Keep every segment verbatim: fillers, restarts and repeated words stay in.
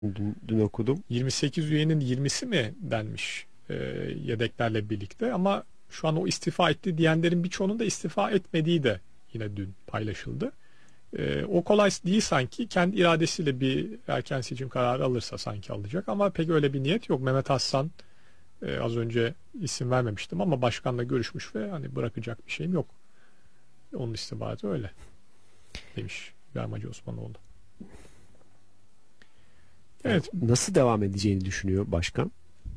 Dün, dün okudum. yirmi sekiz üyenin yirmisi mi denmiş e, yedeklerle birlikte, ama şu an o istifa etti diyenlerin birçoğunun da istifa etmediği de yine dün paylaşıldı. E, o kolay değil sanki, kendi iradesiyle bir erken seçim kararı alırsa sanki alacak, ama pek öyle bir niyet yok. Mehmet Aslan, e, az önce isim vermemiştim ama başkanla görüşmüş ve hani bırakacak bir şeyim yok. Onun istihbaratı öyle demiş İbrahim Hacı Osmanoğlu. Yani Evet. nasıl devam edeceğini düşünüyor başkan.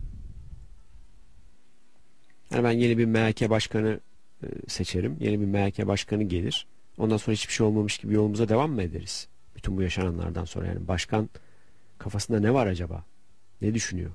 Yani ben yeni bir M H K başkanı e, seçerim. Yeni bir M H K başkanı gelir. Ondan sonra hiçbir şey olmamış gibi yolumuza devam mı ederiz? Bütün bu yaşananlardan sonra yani başkan kafasında ne var acaba? Ne düşünüyor?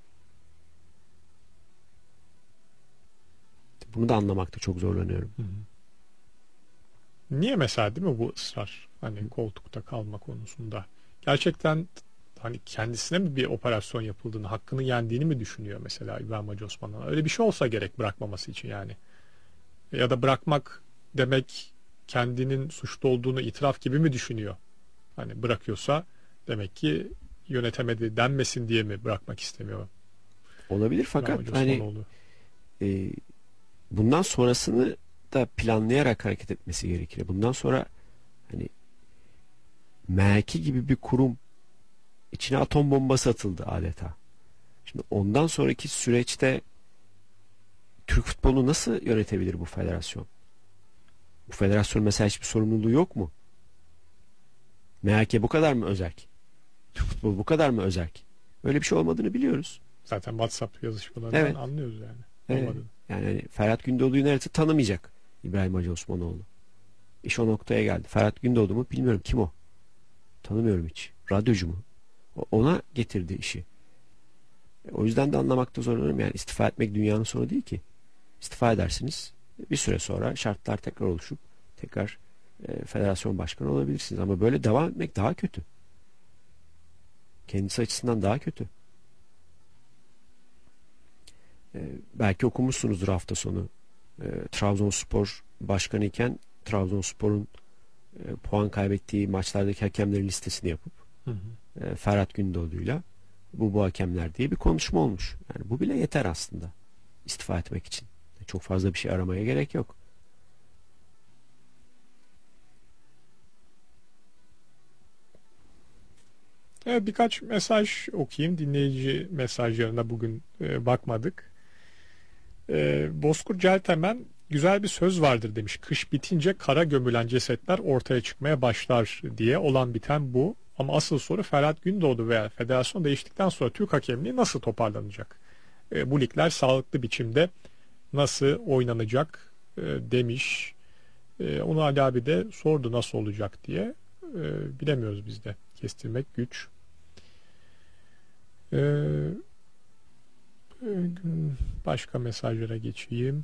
Bunu da anlamakta çok zorlanıyorum. Hı hı. Niye mesela, değil mi bu ısrar? Hani koltukta kalma konusunda. Gerçekten hani kendisine mi bir operasyon yapıldığını, hakkını yendiğini mi düşünüyor mesela İbrahim Hacı Osman'dan? Öyle bir şey olsa gerek bırakmaması için yani. Ya da bırakmak demek kendinin suçlu olduğunu itiraf gibi mi düşünüyor? Hani bırakıyorsa demek ki yönetemedi denmesin diye mi bırakmak istemiyor Olabilir İbrahim fakat Hacı hani Osmanoğlu? e, bundan sonrasını da planlayarak hareket etmesi gerekir. Bundan sonra hani M H K gibi bir kurum içine atom bombası atıldı adeta. Şimdi ondan sonraki süreçte Türk futbolunu nasıl yönetebilir bu federasyon? Bu federasyon mesela hiçbir sorumluluğu yok mu? M H K bu kadar mı özerk? Türk futbolu bu kadar mı özerk? Öyle bir şey olmadığını biliyoruz. Zaten WhatsApp yazışmalarından Evet. anlıyoruz yani Evet. olmadığını. Yani hani Ferhat Gündoğdu'yu neredeyse tanımayacak İbrahim Hacı Osmanoğlu. İş o noktaya geldi. Ferhat Gündoğdu mu bilmiyorum, kim o? Tanımıyorum hiç. Radyocu mu? O- Ona getirdi işi. E, O yüzden de anlamakta zorlanıyorum. Yani istifa etmek dünyanın sonu değil ki. İstifa edersiniz. Bir süre sonra şartlar tekrar oluşup tekrar e, federasyon başkanı olabilirsiniz. Ama böyle devam etmek daha kötü. Kendisi açısından daha kötü. E, belki okumuşsunuzdur hafta sonu. E, Trabzonspor başkanı iken Trabzonspor'un e, puan kaybettiği maçlardaki hakemlerin listesini yapıp Hı hı. e, Ferhat Gündoğdu'yla bu bu hakemler diye bir konuşma olmuş. Yani bu bile yeter aslında istifa etmek için. Çok fazla bir şey aramaya gerek yok. Evet, birkaç mesaj okuyayım. Dinleyici mesajlarına bugün e, bakmadık. E, Bozkurt Celtemen güzel bir söz vardır demiş. Kış bitince kara gömülen cesetler ortaya çıkmaya başlar diye. Olan biten bu. Ama asıl soru, Ferhat Gündoğdu veya federasyon değiştikten sonra Türk hakemliği nasıl toparlanacak? E, bu ligler sağlıklı biçimde nasıl oynanacak e, demiş. E, onu Ali abi de sordu nasıl olacak diye. E, bilemiyoruz biz de. Kestirmek güç. Ee, Başka mesajlara geçeyim.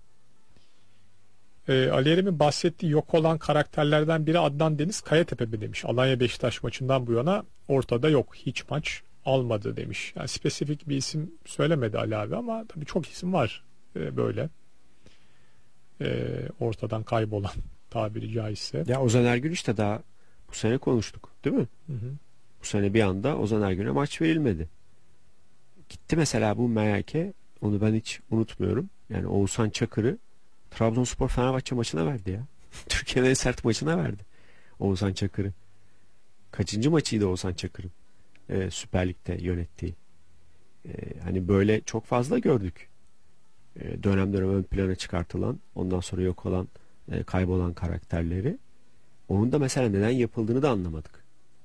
Ee, Ali Erem'in bahsettiği yok olan karakterlerden biri Adnan Deniz Kayatepe mi demiş. Alanya Beşiktaş maçından bu yana ortada yok. Hiç maç almadı demiş. Yani spesifik bir isim söylemedi Ali abi, ama tabii çok isim var ee, böyle ee, ortadan kaybolan tabiri caizse. Ya Ozan Ergün işte daha bu sene konuştuk, değil mi? Hı hı. Bu sene bir anda Ozan Ergün'e maç verilmedi. Gitti mesela bu M H K, onu ben hiç unutmuyorum. Yani Oğuzhan Çakır'ı Trabzonspor Fenerbahçe maçına verdi ya. Türkiye'nin en sert maçına verdi Oğuzhan Çakır'ı. Kaçıncı maçıydı Oğuzhan Çakır'ın e, Süper Lig'de yönettiği. E, hani böyle çok fazla gördük. E, dönem dönem ön plana çıkartılan, ondan sonra yok olan, e, kaybolan karakterleri. Onun da mesela neden yapıldığını da anlamadık.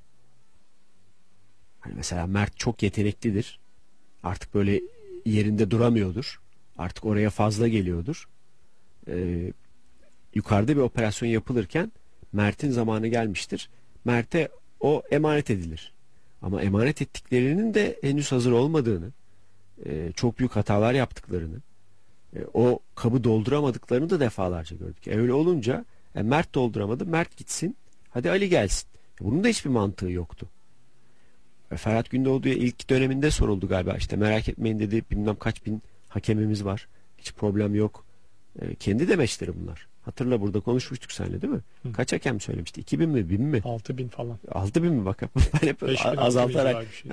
Hani mesela Mert çok yeteneklidir. Artık böyle yerinde duramıyordur. Artık oraya fazla geliyordur. Ee, yukarıda bir operasyon yapılırken Mert'in zamanı gelmiştir. Mert'e o emanet edilir. Ama emanet ettiklerinin de henüz hazır olmadığını, e, çok büyük hatalar yaptıklarını, e, o kabı dolduramadıklarını da defalarca gördük. E, öyle olunca e, Mert dolduramadı, Mert gitsin, hadi Ali gelsin. E, bunun da hiçbir mantığı yoktu. E, Ferhat Gündoğdu'ya ilk döneminde soruldu galiba, işte merak etmeyin dedi, bilmem kaç bin hakemimiz var, hiç problem yok. E, kendi demeçleri bunlar. Hatırla, burada konuşmuştuk seninle değil mi? Hı. Kaç hakem söylemişti? iki bin mi, bin mi? altı bin falan. altı bin mi bak? Ben hep beş bin, altı bin azaltarak civarı bir şey.